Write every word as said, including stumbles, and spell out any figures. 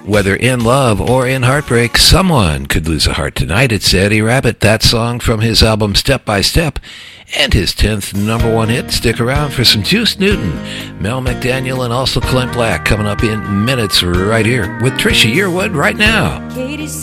Whether in love or in heartbreak, someone could lose a heart tonight. It's Eddie Rabbitt, that song from his album Step by Step, and his tenth number one hit. Stick around for some Juice Newton, Mel McDaniel, and also Clint Black coming up in minutes right here with Trisha Yearwood right now. Katie